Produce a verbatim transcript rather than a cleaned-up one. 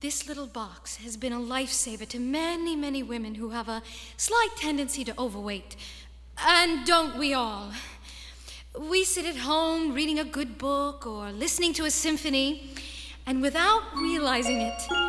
This little box has been a lifesaver to many, many women who have a slight tendency to overweight. And don't we all? We sit at home reading a good book or listening to a symphony, and without realizing it,